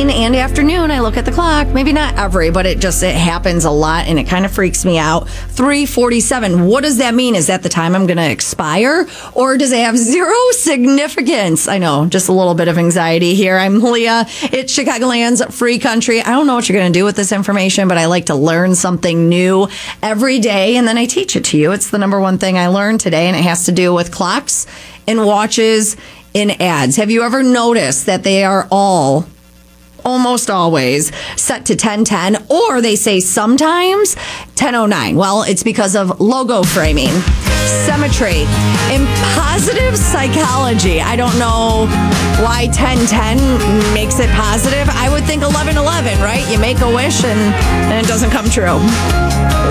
morning and afternoon, I look at the clock. Maybe not every, but it happens a lot, and it kind of freaks me out. 3:47. What does that mean? Is that the time I'm going to expire, or does it have zero significance? I know, just a little bit of anxiety here. I'm Leah. It's Chicagoland's Free Country. I don't know what you're going to do with this information, but I like to learn something new every day, and then I teach it to you. It's the number one thing I learned today, and it has to do with clocks and watches in ads. Have you ever noticed that they are almost always set to 10:10, or they say sometimes 10:09? Well, it's because of logo framing, symmetry, and positive psychology. I don't know why 10:10 makes it positive. I would think 11:11, right? You make a wish and it doesn't come true.